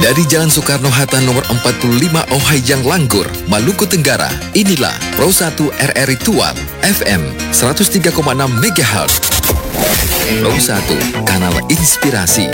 Dari Jalan Soekarno-Hatta nomor 45 Ohayang Langgur, Maluku Tenggara, inilah Pro 1 RRI Tual, FM 103,6 MHz. Pro 1, kanal inspirasi.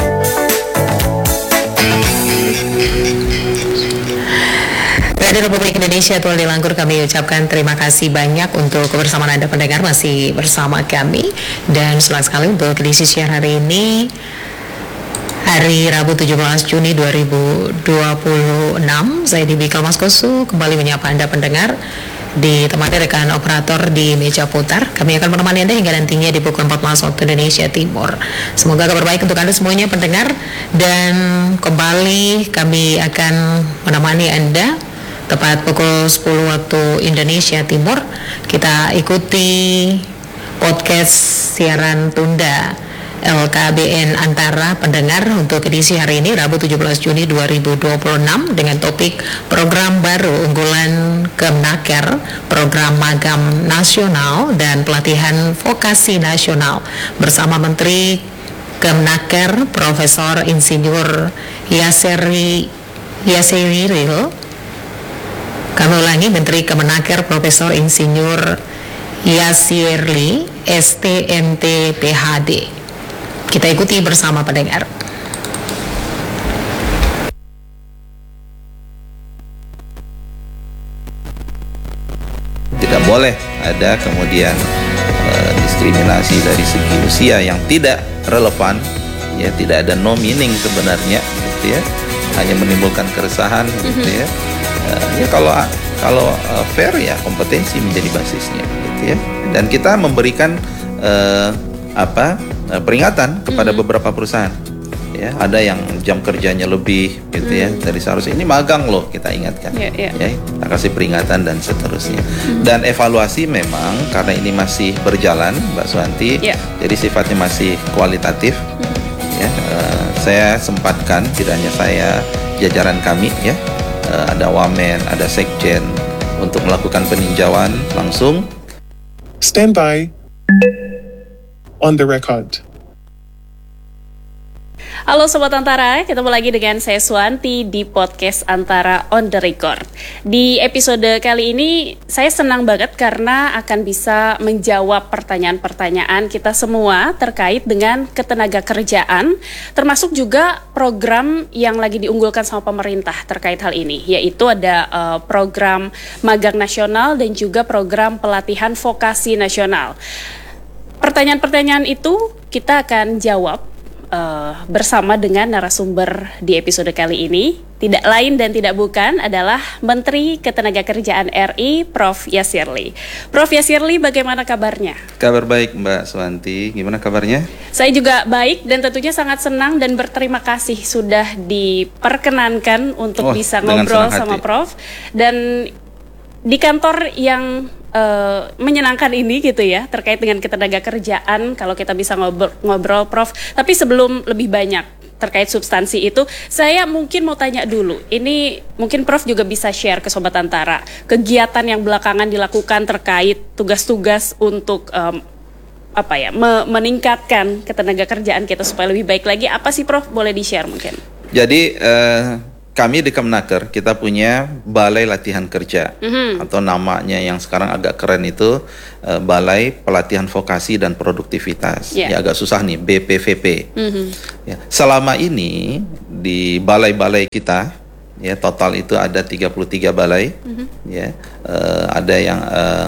Radio Republik Indonesia Tual di Langgur, kami ucapkan terima kasih banyak untuk kebersamaan Anda pendengar masih bersama kami. Dan senang sekali untuk edisi siang hari ini, hari Rabu 17 Juni 2026, saya Dibika Mas Kosu kembali menyapa Anda pendengar ditemani rekan operator di meja putar. Kami akan menemani Anda hingga nantinya di pukul 14 waktu Indonesia Timur. Semoga kabar baik untuk Anda semuanya pendengar, dan kembali kami akan menemani Anda tepat pukul 10 waktu Indonesia Timur. Kita ikuti podcast siaran tunda LKBN Antara pendengar untuk edisi hari ini Rabu 17 Juni 2026 dengan topik program baru unggulan Kemnaker, program magang nasional dan pelatihan vokasi nasional bersama Menteri Kemnaker Profesor Insinyur Yasseriril. Kami ulangi, Menteri Kemnaker Profesor Insinyur Yasseriril STMT PhD. Kita ikuti bersama pendengar. Tidak boleh ada kemudian diskriminasi dari segi usia yang tidak relevan, ya, tidak ada no meaning sebenarnya, gitu ya, hanya menimbulkan keresahan, gitu ya. Ya kalau fair, ya kompetensi menjadi basisnya, gitu ya. Dan kita memberikan peringatan kepada beberapa perusahaan, ya, ada yang jam kerjanya lebih, gitu ya, dari seharusnya ini magang loh, kita ingatkan, ya, kita kasih peringatan dan seterusnya. Dan evaluasi memang karena ini masih berjalan, Mbak Suwanti, jadi sifatnya masih kualitatif, ya. Saya sempatkan, tidak hanya saya, jajaran kami, ya, ada Wamen, ada Sekjen, untuk melakukan peninjauan langsung. Stand by. On the record. Halo Sobat Antara, ketemu lagi dengan saya Suwanti di podcast Antara on the record. Di episode kali ini saya senang banget karena akan bisa menjawab pertanyaan-pertanyaan kita semua terkait dengan ketenaga kerjaan, termasuk juga program yang lagi diunggulkan sama pemerintah terkait hal ini, yaitu ada program magang nasional dan juga program pelatihan vokasi nasional. Pertanyaan-pertanyaan itu kita akan jawab bersama dengan narasumber di episode kali ini. Tidak lain dan tidak bukan adalah Menteri Ketenagakerjaan RI, Prof. Yasseriril. Prof. Yasseriril, bagaimana kabarnya? Kabar baik, Mbak Suwanti. Gimana kabarnya? Saya juga baik dan tentunya sangat senang dan berterima kasih sudah diperkenankan untuk bisa ngobrol sama Prof. Dan di kantor yang menyenangkan ini, gitu ya, terkait dengan ketenaga kerjaan, kalau kita bisa ngobrol Prof. Tapi sebelum lebih banyak terkait substansi itu, saya mungkin mau tanya dulu, ini mungkin Prof juga bisa share ke Sobat Antara kegiatan yang belakangan dilakukan terkait tugas-tugas untuk meningkatkan ketenaga kerjaan kita supaya lebih baik lagi. Apa sih Prof, boleh di-share mungkin? Jadi kami di Kemnaker, kita punya Balai Latihan Kerja, atau namanya yang sekarang agak keren itu Balai Pelatihan Vokasi dan Produktivitas. Ya, agak susah nih, BPVP. Ya, selama ini di balai-balai kita, ya, total itu ada 33 balai, ya, ada yang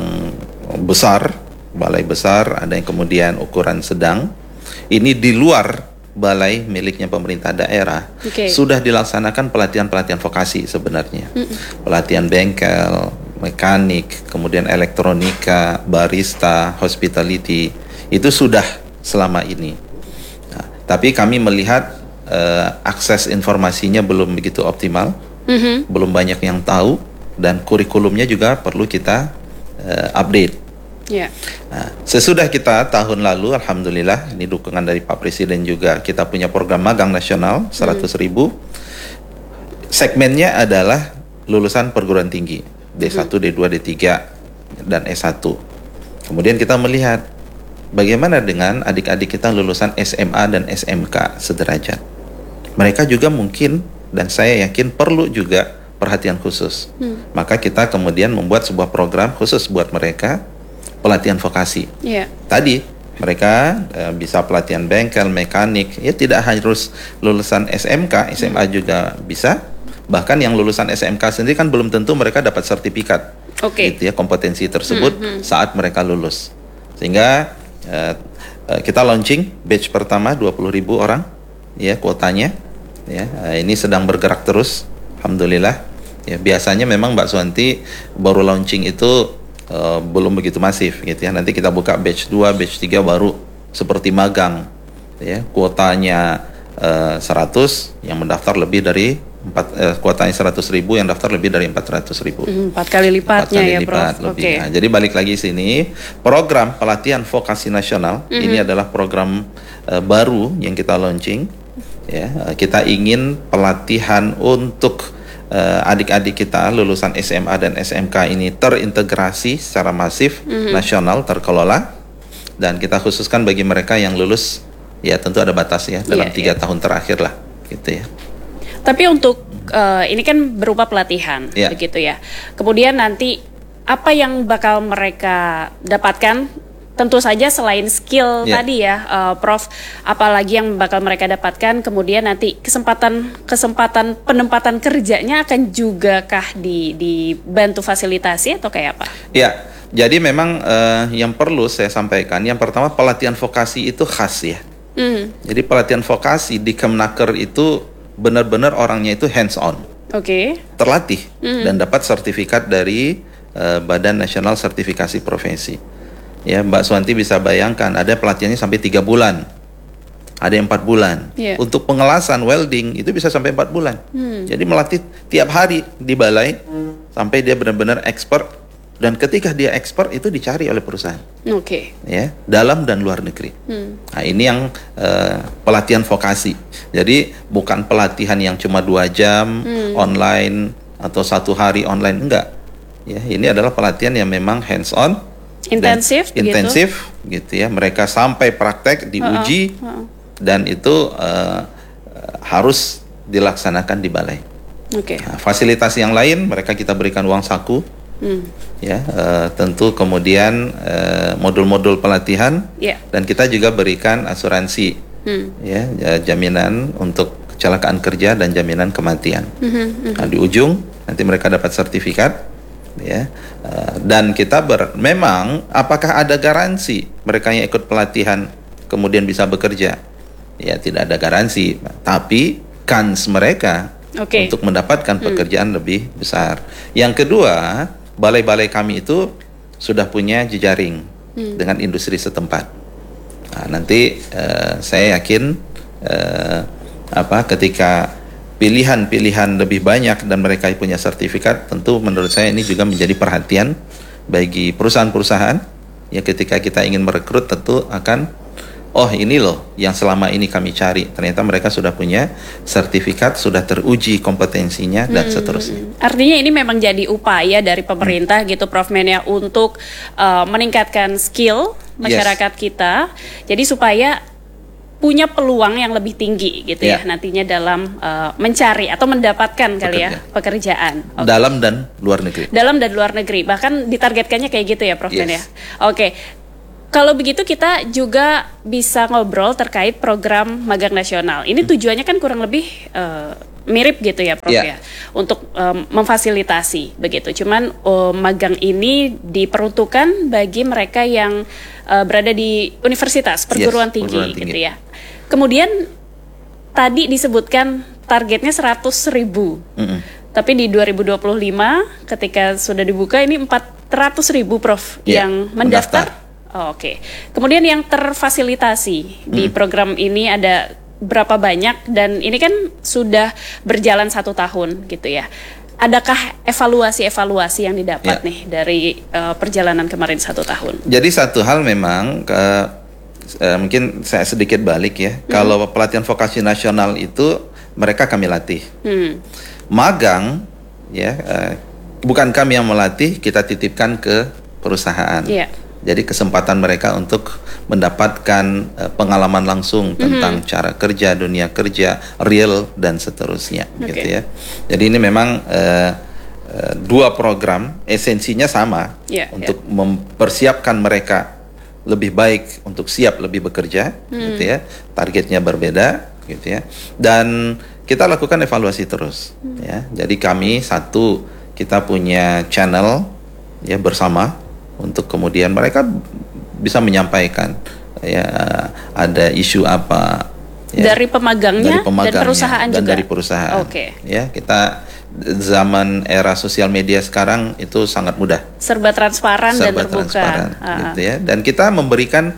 besar, balai besar, ada yang kemudian ukuran sedang. Ini di luar balai miliknya pemerintah daerah, sudah dilaksanakan pelatihan-pelatihan vokasi sebenarnya. Pelatihan bengkel, mekanik, kemudian elektronika, barista, hospitality, itu sudah selama ini. Nah, tapi kami melihat akses informasinya belum begitu optimal, belum banyak yang tahu, dan kurikulumnya juga perlu kita update. Nah, sesudah kita tahun lalu, alhamdulillah, ini dukungan dari Pak Presiden juga, kita punya program magang nasional 100.000. Segmennya adalah lulusan perguruan tinggi D1, D2, D3 dan S1. Kemudian kita melihat bagaimana dengan adik-adik kita lulusan SMA dan SMK sederajat. Mereka juga mungkin dan saya yakin perlu juga perhatian khusus. Maka kita kemudian membuat sebuah program khusus buat mereka, pelatihan vokasi. Tadi mereka bisa pelatihan bengkel, mekanik, ya tidak harus lulusan SMK, SMA juga bisa. Bahkan yang lulusan SMK sendiri kan belum tentu mereka dapat sertifikat, gitu ya, kompetensi tersebut saat mereka lulus. Sehingga kita launching batch pertama 20.000 orang, ya kuotanya, ya ini sedang bergerak terus, alhamdulillah. Ya biasanya memang Mbak Suwanti baru launching itu belum begitu masif, gitu ya. Nanti kita buka batch 2, batch 3 baru seperti magang, ya kuotanya 100, yang mendaftar lebih dari kuotanya 100.000, yang daftar lebih dari 400.000. 4 kali lipatnya ya, Prof. Lebih. Nah, jadi balik lagi sini, program pelatihan vokasi nasional ini adalah program baru yang kita launching. Ya, kita ingin pelatihan untuk adik-adik kita lulusan SMA dan SMK ini terintegrasi secara masif, nasional, terkelola, dan kita khususkan bagi mereka yang lulus, ya tentu ada batas ya dalam 3 tahun terakhir lah, gitu ya. Tapi untuk ini kan berupa pelatihan, begitu ya. Kemudian nanti apa yang bakal mereka dapatkan? Tentu saja selain skill tadi ya, Prof. Apalagi yang bakal mereka dapatkan? Kemudian nanti kesempatan penempatan kerjanya akan juga kah dibantu fasilitasi atau kayak apa? Ya, jadi memang yang perlu saya sampaikan, yang pertama pelatihan vokasi itu khas ya. Jadi pelatihan vokasi di Kemnaker itu benar-benar orangnya itu hands on, terlatih dan dapat sertifikat dari Badan Nasional Sertifikasi Profesi. Ya, Mbak Suwanti bisa bayangkan ada pelatihannya sampai 3 bulan, ada yang 4 bulan. Untuk pengelasan welding itu bisa sampai 4 bulan. Jadi melatih tiap hari di balai sampai dia benar-benar expert. Dan ketika dia expert itu dicari oleh perusahaan, ya, dalam dan luar negeri. Nah ini yang pelatihan vokasi. Jadi bukan pelatihan yang cuma 2 jam online atau 1 hari online, enggak. Ya ini adalah pelatihan yang memang hands on, intensif, gitu ya. Mereka sampai praktek diuji dan itu harus dilaksanakan di balai. Nah, fasilitas yang lain mereka kita berikan uang saku. Ya, tentu kemudian modul-modul pelatihan, dan kita juga berikan asuransi, ya, jaminan untuk kecelakaan kerja dan jaminan kematian. Nah, di ujung nanti mereka dapat sertifikat, ya, dan kita memang apakah ada garansi mereka yang ikut pelatihan kemudian bisa bekerja? Ya tidak ada garansi, tapi kans mereka untuk mendapatkan pekerjaan lebih besar. Yang kedua, balai-balai kami itu sudah punya jejaring dengan industri setempat. Nah, nanti saya yakin ketika pilihan-pilihan lebih banyak dan mereka punya sertifikat, tentu menurut saya ini juga menjadi perhatian bagi perusahaan-perusahaan. Ya ketika kita ingin merekrut tentu akan, oh ini loh yang selama ini kami cari. Ternyata mereka sudah punya sertifikat, sudah teruji kompetensinya dan seterusnya. Artinya ini memang jadi upaya dari pemerintah gitu Prof Menia untuk meningkatkan skill masyarakat kita. Jadi supaya punya peluang yang lebih tinggi gitu ya nantinya dalam mencari atau mendapatkan pekerjaan. Dalam dan luar negeri. Dalam dan luar negeri. Bahkan ditargetkannya kayak gitu ya Prof Menia. Kalau begitu kita juga bisa ngobrol terkait program magang nasional. Ini tujuannya kan kurang lebih mirip gitu ya Prof ya, untuk memfasilitasi begitu. Cuman magang ini diperuntukkan bagi mereka yang berada di universitas, perguruan tinggi gitu ya. Kemudian tadi disebutkan targetnya 100.000. Tapi di 2025 ketika sudah dibuka ini 400.000 Prof yang mendaftar. Kemudian yang terfasilitasi di program ini ada berapa banyak, dan ini kan sudah berjalan 1 tahun gitu ya. Adakah evaluasi yang didapat nih dari perjalanan kemarin 1 tahun? Jadi satu hal memang mungkin saya sedikit balik ya. Kalau pelatihan vokasi nasional itu mereka kami latih. Magang ya bukan kami yang melatih, kita titipkan ke perusahaan. Jadi kesempatan mereka untuk mendapatkan pengalaman langsung tentang cara kerja, dunia kerja real dan seterusnya, gitu ya. Jadi ini memang dua program esensinya sama untuk mempersiapkan mereka lebih baik untuk siap lebih bekerja, gitu ya. Targetnya berbeda, gitu ya. Dan kita lakukan evaluasi terus, ya. Jadi kami kita punya channel ya bersama untuk kemudian mereka bisa menyampaikan ya ada isu apa ya, dari pemagangnya dan perusahaan dan juga. dari perusahaan. Ya, kita zaman era sosial media sekarang itu sangat mudah. Serba transparan dan terbuka. Gitu ya. Dan kita memberikan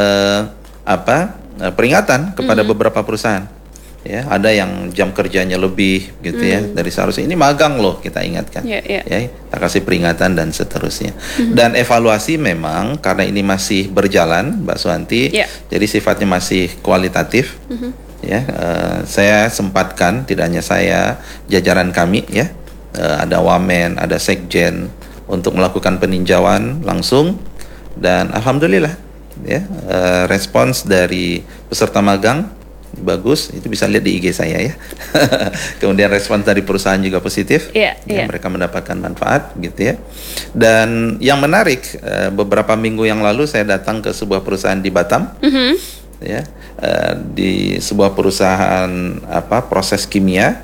peringatan kepada beberapa perusahaan. Ya, ada yang jam kerjanya lebih gitu ya dari seharusnya, ini magang loh, kita ingatkan. Ya, kita kasih peringatan dan seterusnya. Dan evaluasi memang karena ini masih berjalan, Mbak Suwanti, jadi sifatnya masih kualitatif. Ya, saya sempatkan, tidak hanya saya, jajaran kami ya, ada wamen, ada sekjen untuk melakukan peninjauan langsung, dan alhamdulillah ya, respons dari peserta magang bagus, itu bisa lihat di IG saya ya. Kemudian respons dari perusahaan juga positif, mereka mendapatkan manfaat gitu ya. Dan yang menarik, beberapa minggu yang lalu saya datang ke sebuah perusahaan di Batam, ya, di sebuah perusahaan proses kimia,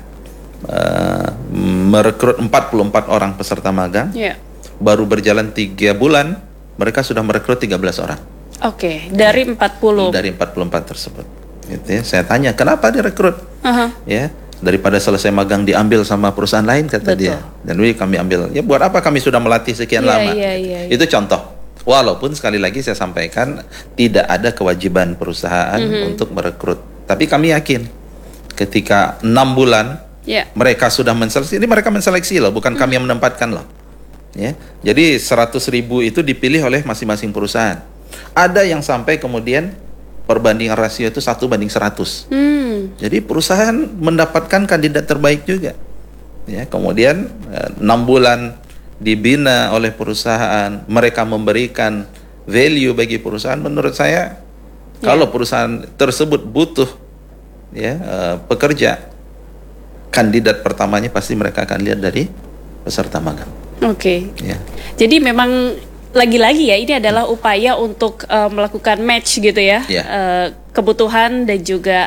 merekrut 44 orang peserta magang. Baru berjalan 3 bulan, mereka sudah merekrut 13 orang. Dari 40. Dari 44 tersebut. Gitu ya. Saya tanya, kenapa direkrut? Ya, daripada selesai magang diambil sama perusahaan lain, kata dia. Dan kami ambil. Ya, buat apa kami sudah melatih sekian lama? Itu contoh. Walaupun sekali lagi saya sampaikan tidak ada kewajiban perusahaan untuk merekrut. Tapi kami yakin ketika 6 bulan mereka sudah menseleksi. Ini mereka menseleksi loh, bukan kami yang menempatkan loh. Ya. Jadi 100.000 itu dipilih oleh masing-masing perusahaan. Ada yang sampai kemudian perbandingan rasio itu 1:100. Jadi perusahaan mendapatkan kandidat terbaik juga. Ya, kemudian 6 bulan dibina oleh perusahaan, mereka memberikan value bagi perusahaan. Menurut saya, kalau perusahaan tersebut butuh pekerja, kandidat pertamanya pasti mereka akan lihat dari peserta magang. Ya. Jadi memang lagi-lagi ya, ini adalah upaya untuk melakukan match gitu ya, kebutuhan dan juga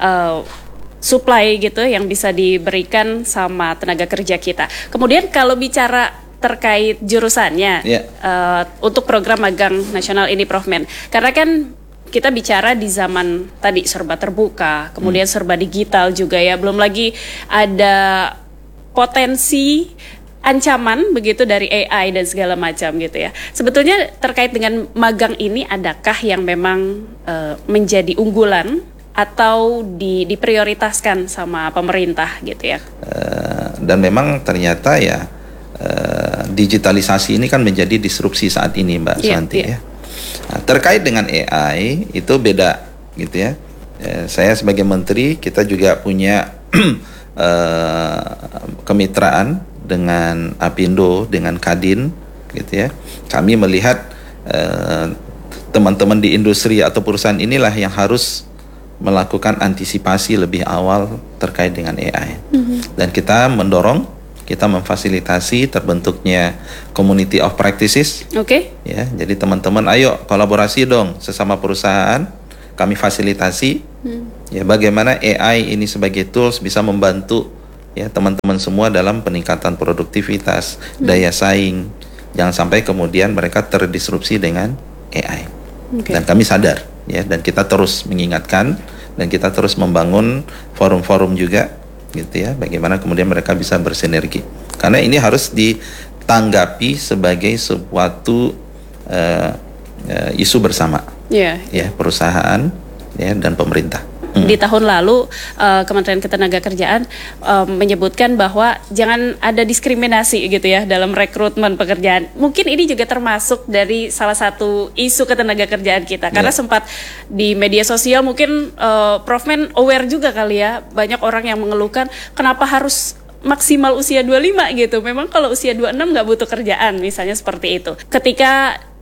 supply gitu yang bisa diberikan sama tenaga kerja kita. Kemudian kalau bicara terkait jurusannya, untuk program magang nasional ini, Prof Men, karena kan kita bicara di zaman tadi serba terbuka, kemudian serba digital juga ya, belum lagi ada potensi ancaman begitu dari AI dan segala macam gitu ya. Sebetulnya terkait dengan magang ini, adakah yang memang menjadi unggulan atau diprioritaskan sama pemerintah gitu ya? Dan memang ternyata ya digitalisasi ini kan menjadi disrupsi saat ini, Mbak Suwanti ya. Nah, terkait dengan AI itu beda gitu ya. Saya sebagai menteri, kita juga punya kemitraan dengan Apindo, dengan Kadin, gitu ya. Kami melihat teman-teman di industri atau perusahaan inilah yang harus melakukan antisipasi lebih awal terkait dengan AI. Dan kita mendorong, kita memfasilitasi terbentuknya community of practices. Ya, jadi teman-teman ayo kolaborasi dong sesama perusahaan, kami fasilitasi. Ya, bagaimana AI ini sebagai tools bisa membantu ya teman-teman semua dalam peningkatan produktivitas, daya saing. Jangan sampai kemudian mereka terdisrupsi dengan AI. Dan kami sadar ya, dan kita terus mengingatkan dan kita terus membangun forum-forum juga gitu ya, bagaimana kemudian mereka bisa bersinergi. Karena ini harus ditanggapi sebagai suatu isu bersama. Ya, perusahaan ya dan pemerintah. Di tahun lalu Kementerian Ketenagakerjaan menyebutkan bahwa jangan ada diskriminasi gitu ya dalam rekrutmen pekerjaan. Mungkin ini juga termasuk dari salah satu isu ketenagakerjaan kita, karena sempat di media sosial mungkin Prof Men aware juga kali ya, banyak orang yang mengeluhkan kenapa harus maksimal usia 25 gitu. Memang kalau usia 26 nggak butuh kerjaan, misalnya seperti itu. Ketika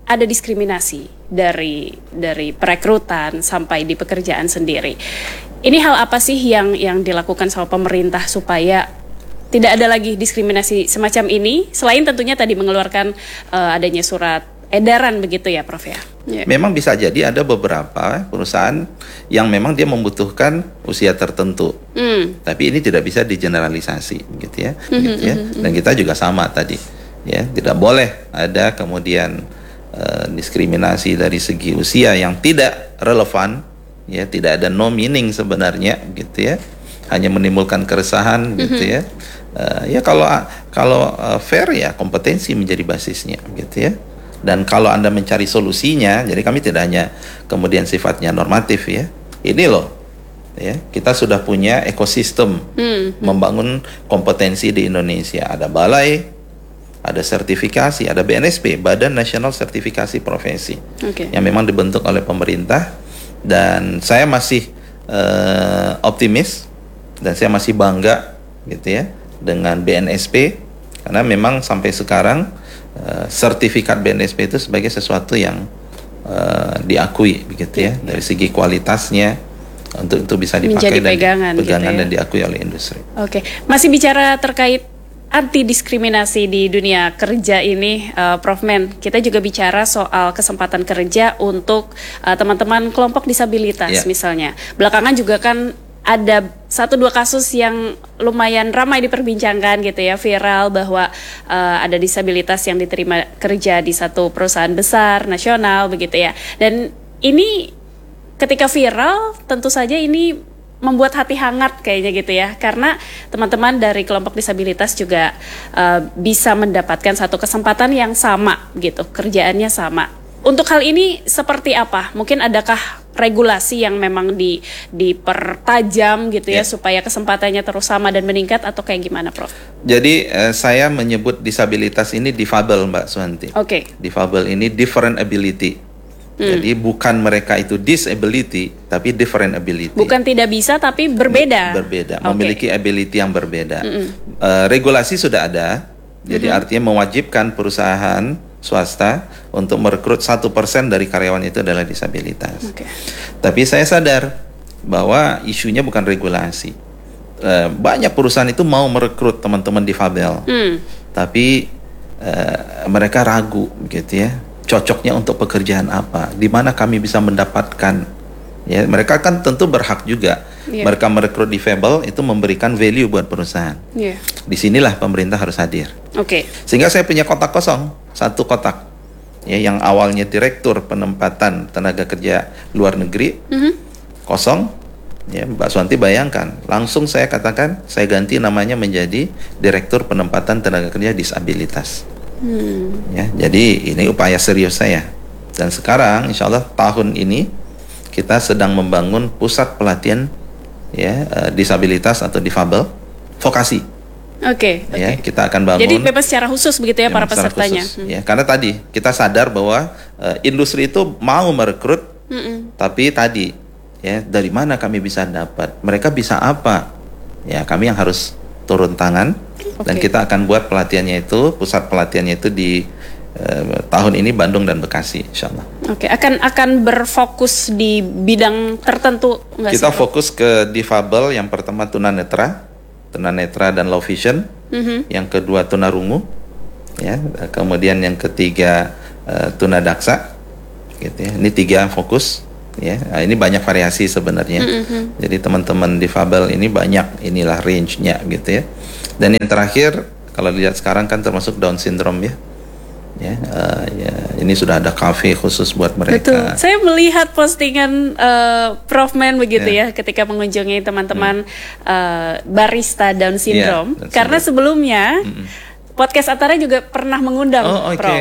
ada diskriminasi dari perekrutan sampai di pekerjaan sendiri. Ini hal apa sih yang dilakukan sama pemerintah supaya tidak ada lagi diskriminasi semacam ini, selain tentunya tadi mengeluarkan adanya surat edaran begitu ya, Prof ya? Memang bisa jadi ada beberapa perusahaan yang memang dia membutuhkan usia tertentu, tapi ini tidak bisa digeneralisasi, gitu ya. Dan kita juga sama tadi, ya, tidak boleh ada kemudian diskriminasi dari segi usia yang tidak relevan, ya, tidak ada no meaning sebenarnya, gitu ya, hanya menimbulkan keresahan, gitu ya. Ya kalau fair ya kompetensi menjadi basisnya, gitu ya. Dan kalau Anda mencari solusinya, jadi kami tidak hanya kemudian sifatnya normatif ya. Ini loh, ya, kita sudah punya ekosistem membangun kompetensi di Indonesia. Ada balai, ada sertifikasi, ada BNSP, Badan Nasional Sertifikasi Profesi, yang memang dibentuk oleh pemerintah. Dan saya masih optimis dan saya masih bangga, gitu ya, dengan BNSP, karena memang sampai sekarang sertifikat BNSP itu sebagai sesuatu yang diakui, begitu ya, dari segi kualitasnya untuk itu bisa dipakai pegangan gitu ya, dan diakui oleh industri. Masih bicara terkait anti diskriminasi di dunia kerja ini, Prof Men, kita juga bicara soal kesempatan kerja untuk teman-teman kelompok disabilitas misalnya. Belakangan juga kan ada 1-2 kasus yang lumayan ramai diperbincangkan gitu ya, viral, bahwa ada disabilitas yang diterima kerja di satu perusahaan besar nasional begitu ya. Dan ini ketika viral tentu saja ini membuat hati hangat kayaknya gitu ya, karena teman-teman dari kelompok disabilitas juga bisa mendapatkan satu kesempatan yang sama gitu, kerjaannya sama. Untuk hal ini seperti apa? Mungkin adakah regulasi yang memang dipertajam gitu ya, supaya kesempatannya terus sama dan meningkat, atau kayak gimana, Prof? Jadi saya menyebut disabilitas ini difabel, Mbak Suhanti. Difabel ini different ability. Jadi bukan mereka itu disability, tapi different ability. Bukan tidak bisa, tapi berbeda. Memiliki ability yang berbeda. Regulasi sudah ada, jadi artinya mewajibkan perusahaan swasta untuk merekrut 1% dari karyawan itu adalah disabilitas. Tapi saya sadar bahwa isunya bukan regulasi. Banyak perusahaan itu mau merekrut teman-teman difabel, tapi mereka ragu, gitu ya, cocoknya untuk pekerjaan apa, di mana kami bisa mendapatkan, ya, mereka kan tentu berhak juga, mereka merekrut difabel itu memberikan value buat perusahaan. Disinilah pemerintah harus hadir. Sehingga saya punya kotak kosong, 1 kotak, ya, yang awalnya direktur penempatan tenaga kerja luar negeri, kosong, ya, Mbak Suhanti bayangkan, langsung saya katakan saya ganti namanya menjadi direktur penempatan tenaga kerja disabilitas. Ya, jadi ini upaya serius saya. Dan sekarang insya Allah tahun ini kita sedang membangun pusat pelatihan, ya, disabilitas atau difabel vokasi. Ya, kita akan bangun. Jadi memang secara khusus begitu ya para pesertanya. Ya, karena tadi kita sadar bahwa industri itu mau merekrut, tapi tadi, ya, dari mana kami bisa dapat? Mereka bisa apa? Ya, kami yang harus turun tangan. Dan kita akan buat pelatihannya itu, pusat pelatihannya itu di tahun ini Bandung dan Bekasi, insya Allah. Akan berfokus di bidang tertentu nggak sih? Kita fokus ke difabel, yang pertama tunanetra dan low vision, yang kedua tunarungu, ya, kemudian yang ketiga tunadaksa, gitu ya. Ini 3 fokus, ya. Nah, ini banyak variasi sebenarnya. Jadi teman-teman difabel ini banyak inilah range-nya, gitu ya. Dan yang terakhir, kalau dilihat sekarang kan termasuk Down syndrome, ya. Ya, ini sudah ada kafe khusus buat mereka. Betul. Saya melihat postingan Prof Men begitu ya, ketika mengunjungi teman-teman barista Down syndrome. Karena sebelumnya podcast Antara juga pernah mengundang Prof,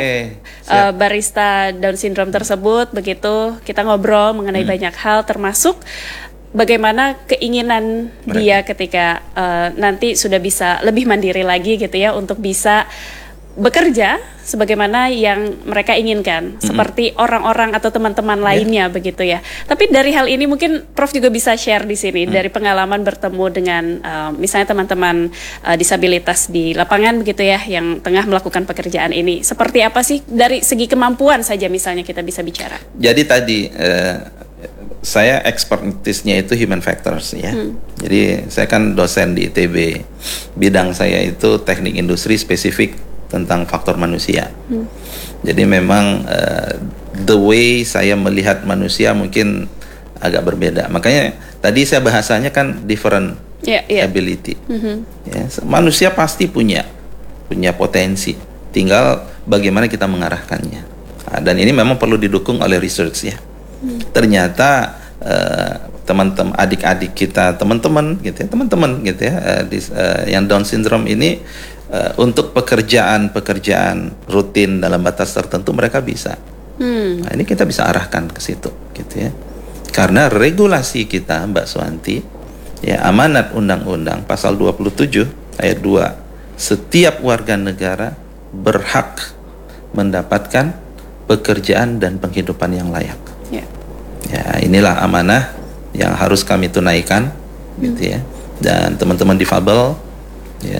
barista Down syndrome tersebut, begitu kita ngobrol mengenai banyak hal, termasuk bagaimana keinginan dia ketika nanti sudah bisa lebih mandiri lagi gitu ya, untuk bisa bekerja sebagaimana yang mereka inginkan, seperti orang-orang atau teman-teman lainnya begitu ya. Tapi dari hal ini mungkin Prof juga bisa share di sini dari pengalaman bertemu dengan misalnya teman-teman disabilitas di lapangan begitu ya, yang tengah melakukan pekerjaan ini. Seperti apa sih dari segi kemampuan saja misalnya kita bisa bicara? Jadi tadi saya expertise-nya itu human factors ya. Jadi saya kan dosen di ITB. Bidang saya itu teknik industri spesifik tentang faktor manusia. Jadi memang the way saya melihat manusia mungkin agak berbeda. Makanya tadi saya bahasanya kan different ability. Ya, manusia pasti punya potensi. Tinggal bagaimana kita mengarahkannya. Nah, dan ini memang perlu didukung oleh research ya. Ternyata teman-teman adik-adik kita, teman-teman gitu ya, yang Down syndrome ini untuk pekerjaan rutin dalam batas tertentu mereka bisa. Nah, ini kita bisa arahkan ke situ gitu ya. Karena regulasi kita, Mbak Suwanti, ya, amanat undang-undang pasal 27 ayat 2, setiap warga negara berhak mendapatkan pekerjaan dan penghidupan yang layak. Ya, inilah amanah yang harus kami tunaikan gitu ya. Dan teman-teman difabel ya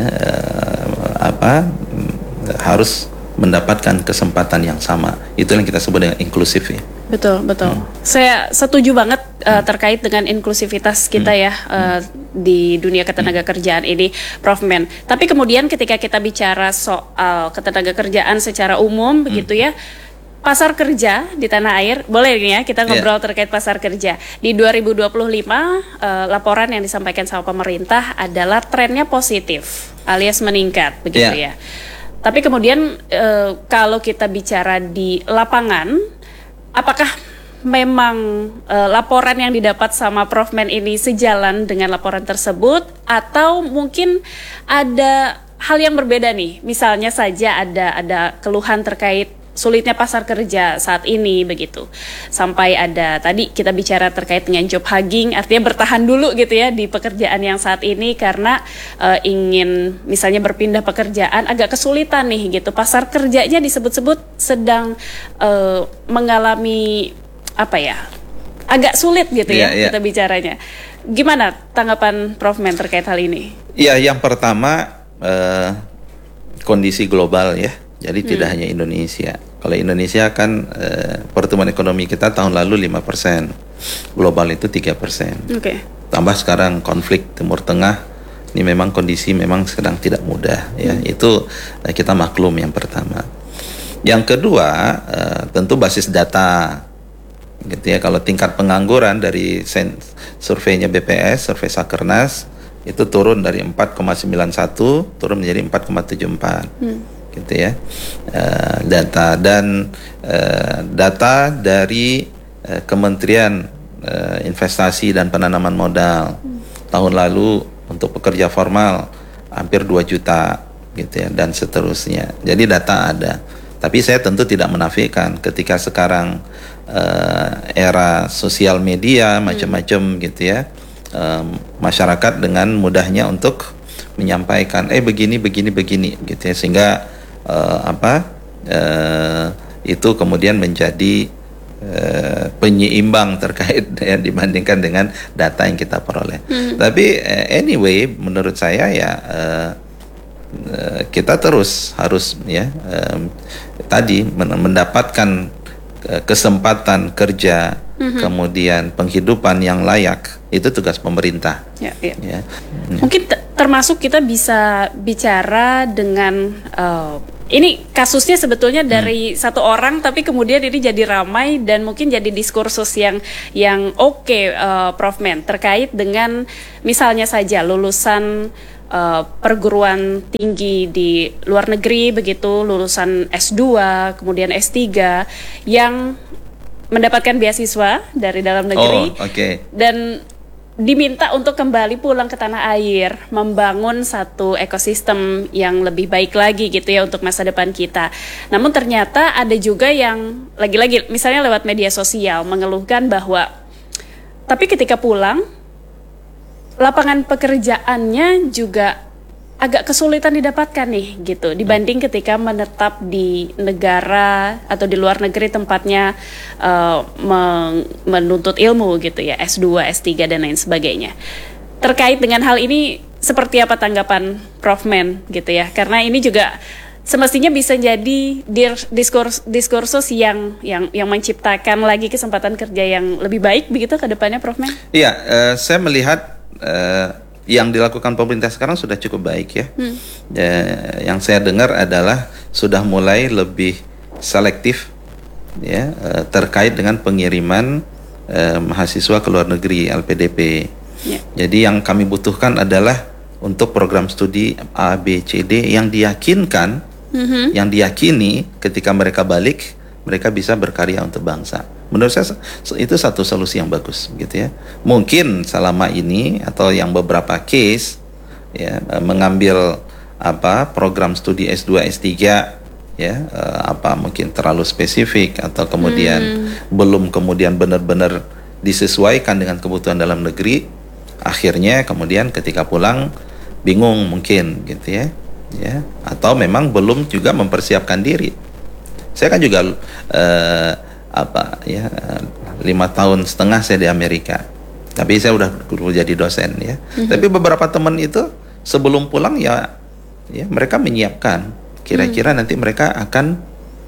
harus mendapatkan kesempatan yang sama. Itu yang kita sebut dengan inklusif ya. Betul. Saya setuju banget terkait dengan inklusivitas kita ya di dunia ketenaga kerjaan ini, Prof Men. Tapi kemudian ketika kita bicara soal ketenaga kerjaan secara umum begitu ya, pasar kerja di tanah air, boleh ya kita ngobrol terkait pasar kerja. Di 2025, laporan yang disampaikan sama pemerintah adalah trennya positif, alias meningkat, begitu ya. Tapi kemudian kalau kita bicara di lapangan, apakah memang laporan yang didapat sama Prof Men ini sejalan dengan laporan tersebut, atau mungkin ada hal yang berbeda nih? Misalnya saja ada keluhan terkait sulitnya pasar kerja saat ini begitu. Sampai ada tadi kita bicara terkait dengan job hugging, artinya bertahan dulu gitu ya di pekerjaan yang saat ini karena ingin misalnya berpindah pekerjaan agak kesulitan nih gitu. Pasar kerjanya disebut-sebut sedang mengalami agak sulit gitu ya kita bicaranya. Gimana tanggapan Prof Men terkait hal ini? Ya, yang pertama kondisi global ya. Jadi tidak hanya Indonesia. Kalau Indonesia kan pertumbuhan ekonomi kita tahun lalu 5%, global itu 3%. Tambah sekarang konflik Timur Tengah, ini memang kondisi memang sedang tidak mudah ya. Itu kita maklum yang pertama. Yang kedua tentu basis data gitu ya. Kalau tingkat pengangguran dari surveinya BPS, survei Sakernas itu turun dari 4,91 turun menjadi 4,74. Gitu ya, data dari Kementerian Investasi dan Penanaman Modal tahun lalu untuk pekerja formal hampir 2 juta gitu ya, dan seterusnya. Jadi data ada, tapi saya tentu tidak menafikan ketika sekarang era sosial media macam-macam gitu ya, masyarakat dengan mudahnya untuk menyampaikan begini gitu ya, sehingga itu kemudian menjadi penyeimbang terkait ya, dibandingkan dengan data yang kita peroleh. Tapi anyway, menurut saya ya kita terus harus ya tadi mendapatkan kesempatan kerja, kemudian penghidupan yang layak, itu tugas pemerintah. Ya. Mungkin termasuk kita bisa bicara dengan ini kasusnya sebetulnya dari satu orang, tapi kemudian ini jadi ramai dan mungkin jadi diskursus yang oke, Prof Men, terkait dengan misalnya saja lulusan perguruan tinggi di luar negeri begitu, lulusan S2 kemudian S3 yang mendapatkan beasiswa dari dalam negeri dan diminta untuk kembali pulang ke tanah air, membangun satu ekosistem yang lebih baik lagi gitu ya untuk masa depan kita. Namun ternyata ada juga yang lagi-lagi misalnya lewat media sosial mengeluhkan bahwa tapi ketika pulang lapangan pekerjaannya juga agak kesulitan didapatkan nih gitu dibanding ketika menetap di negara atau di luar negeri tempatnya menuntut ilmu gitu ya, S2, S3 dan lain sebagainya. Terkait dengan hal ini seperti apa tanggapan Prof Men gitu ya? Karena ini juga semestinya bisa jadi diskursus yang menciptakan lagi kesempatan kerja yang lebih baik begitu ke depannya, Prof Men? Iya, saya melihat yang dilakukan pemerintah sekarang sudah cukup baik ya. Yang saya dengar adalah sudah mulai lebih selektif ya terkait dengan pengiriman mahasiswa ke luar negeri LPDP. Jadi yang kami butuhkan adalah untuk program studi A, B, C, D yang diyakinkan, yang diyakini ketika mereka balik mereka bisa berkarya untuk bangsa. Menurut saya itu satu solusi yang bagus gitu ya. Mungkin selama ini atau yang beberapa case ya mengambil program studi S2 S3 ya mungkin terlalu spesifik atau kemudian belum kemudian benar-benar disesuaikan dengan kebutuhan dalam negeri, akhirnya kemudian ketika pulang bingung mungkin gitu ya atau memang belum juga mempersiapkan diri. Saya kan juga 5,5 tahun saya di Amerika, tapi saya udah jadi dosen ya. Tapi beberapa teman itu sebelum pulang ya mereka menyiapkan kira-kira nanti mereka akan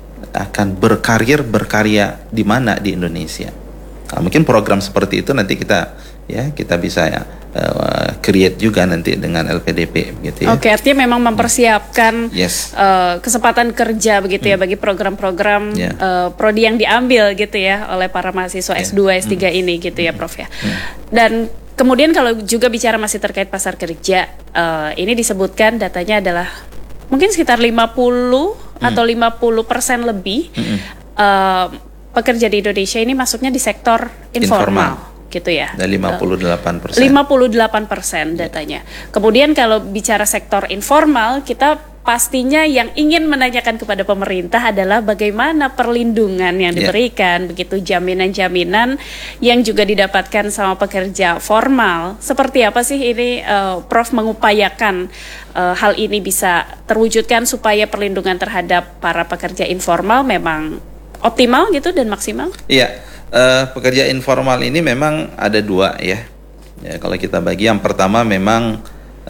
berkarya di mana di Indonesia. Nah, mungkin program seperti itu nanti kita bisa create juga nanti dengan LPDP gitu ya. Oke, artinya memang mempersiapkan kesempatan kerja begitu ya bagi program-program prodi yang diambil gitu ya oleh para mahasiswa S2, S3 ini gitu ya Prof ya. Dan kemudian kalau juga bicara masih terkait pasar kerja, ini disebutkan datanya adalah mungkin sekitar 50 atau 50% lebih pekerja di Indonesia ini masuknya di sektor informal. Gitu ya. Dan 58%. 58% datanya. Kemudian kalau bicara sektor informal, kita pastinya yang ingin menanyakan kepada pemerintah adalah bagaimana perlindungan yang diberikan, begitu jaminan-jaminan yang juga didapatkan sama pekerja formal. Seperti apa sih ini Prof mengupayakan hal ini bisa terwujudkan supaya perlindungan terhadap para pekerja informal memang optimal gitu dan maksimal? Iya. Pekerja informal ini memang ada dua ya. Kalau kita bagi, yang pertama memang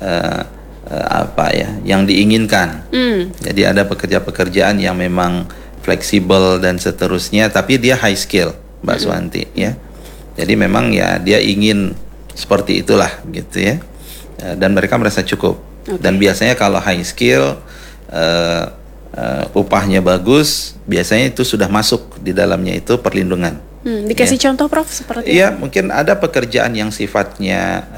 yang diinginkan. Jadi ada pekerjaan yang memang fleksibel dan seterusnya, tapi dia high skill, Mbak Suwanti ya. Jadi memang ya dia ingin seperti itulah gitu ya. Dan mereka merasa cukup. Dan biasanya kalau high skill upahnya bagus, biasanya itu sudah masuk di dalamnya itu perlindungan. Dikasih contoh Prof seperti Iya, mungkin ada pekerjaan yang sifatnya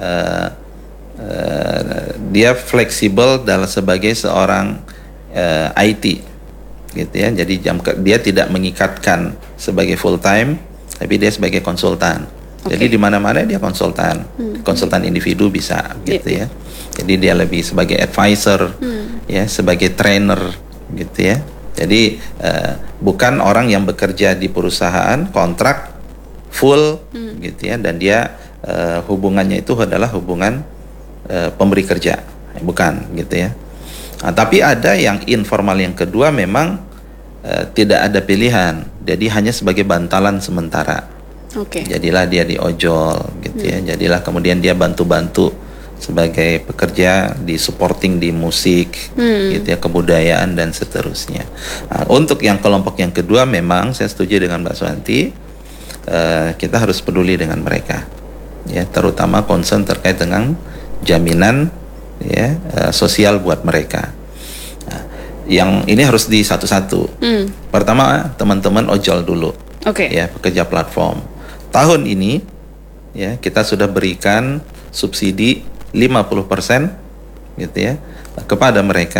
dia fleksibel dalam sebagai seorang IT gitu ya. Jadi dia tidak mengikatkan sebagai full time, tapi dia sebagai konsultan. Jadi di mana-mana dia konsultan. Konsultan individu bisa gitu ya. Jadi dia lebih sebagai advisor ya, sebagai trainer gitu ya. Jadi bukan orang yang bekerja di perusahaan kontrak full gitu ya, dan dia hubungannya itu adalah hubungan pemberi kerja, bukan gitu ya. Nah, tapi ada yang informal yang kedua memang tidak ada pilihan, jadi hanya sebagai bantalan sementara. Jadilah dia di ojol gitu ya, jadilah kemudian dia bantu-bantu sebagai pekerja di supporting di musik gitu ya, kebudayaan dan seterusnya. Nah, untuk yang kelompok yang kedua memang saya setuju dengan Mbak Suwanti, kita harus peduli dengan mereka ya, terutama concern terkait dengan jaminan ya sosial buat mereka. Nah, yang ini harus di satu-satu. Pertama teman-teman ojol dulu ya, pekerja platform. Tahun ini ya kita sudah berikan subsidi 50% gitu ya kepada mereka